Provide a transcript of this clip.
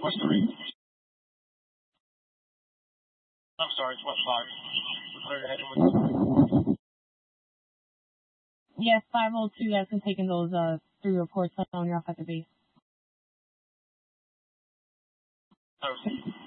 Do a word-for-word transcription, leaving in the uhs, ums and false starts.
What's the read? I'm sorry, it's what five? Clear ahead with Yes, five oh two has been taking those uh three reports on your off at the base. Okay.